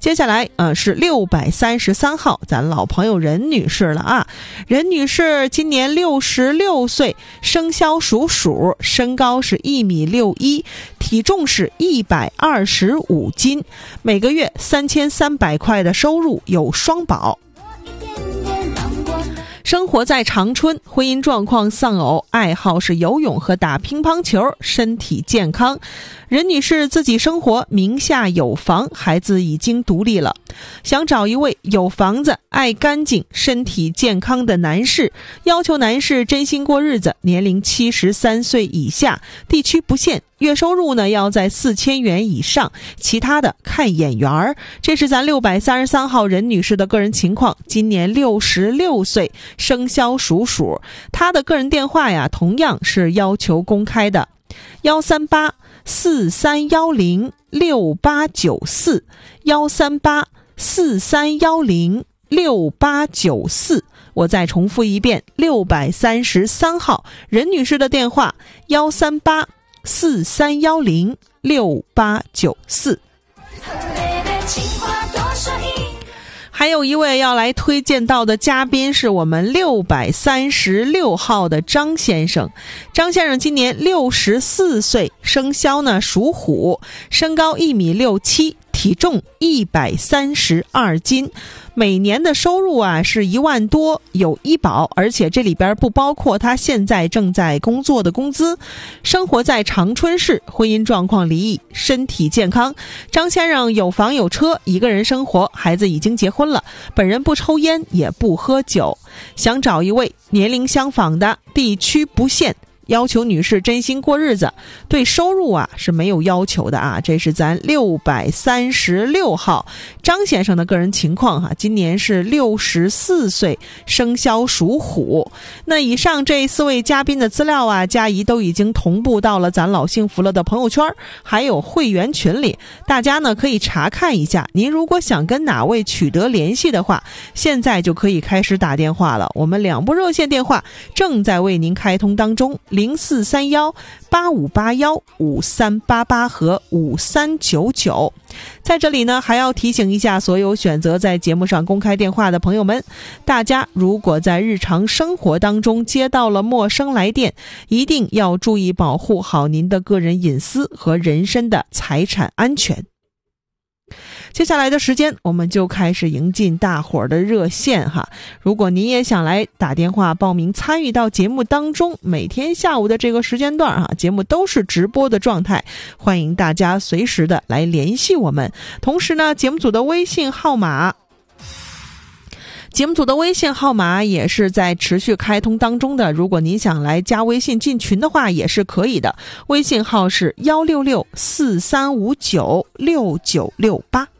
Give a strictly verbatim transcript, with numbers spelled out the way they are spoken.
接下来呃是六百三十三号，咱老朋友任女士了啊。任女士今年六十六岁，生肖属鼠，身高是一米六一，体重是一百二十五斤，每个月三千三百块的收入，有双保。生活在长春，婚姻状况丧偶，爱好是游泳和打乒乓球，身体健康。任女士自己生活，名下有房，孩子已经独立了，想找一位有房子、爱干净、身体健康的男士，要求男士真心过日子，年龄七十三岁以下，地区不限，月收入呢要在四千元以上，其他的看眼缘儿。这是咱六百三十三号任女士的个人情况，今年六十六岁，生肖属鼠。她的个人电话呀，同样是要求公开的，幺三八四三幺零六八九四，幺三八四三幺零六八九四。我再重复一遍，六百三十三号任女士的电话，幺三八四三幺零六八九四。还有一位要来推荐到的嘉宾是我们六百三十六号的张先生。张先生今年六十四岁，生肖呢属虎，身高一米六七，体重一百三十二斤，每年的收入啊是一万多，有医保，而且这里边不包括他现在正在工作的工资。生活在长春市，婚姻状况离异，身体健康。张先生有房有车，一个人生活，孩子已经结婚了，本人不抽烟也不喝酒，想找一位年龄相仿的，地区不限，要求女士真心过日子，对收入啊是没有要求的啊。这是咱六百三十六号张先生的个人情况哈、啊，今年是六十四岁，生肖属虎。那以上这四位嘉宾的资料啊，佳怡都已经同步到了咱老幸福了的朋友圈还有会员群里，大家呢可以查看一下。您如果想跟哪位取得联系的话，现在就可以开始打电话了，我们两部热线电话正在为您开通当中，零四三幺八五八幺五三八八和五三九九。在这里呢，还要提醒一下所有选择在节目上公开电话的朋友们，大家如果在日常生活当中接到了陌生来电，一定要注意保护好您的个人隐私和人身的财产安全。接下来的时间，我们就开始迎进大伙儿的热线哈。如果您也想来打电话报名参与到节目当中，每天下午的这个时间段哈，节目都是直播的状态，欢迎大家随时的来联系我们。同时呢，节目组的微信号码。节目组的微信号码也是在持续开通当中的，如果您想来加微信进群的话也是可以的，微信号是幺六六四三五九六九六八。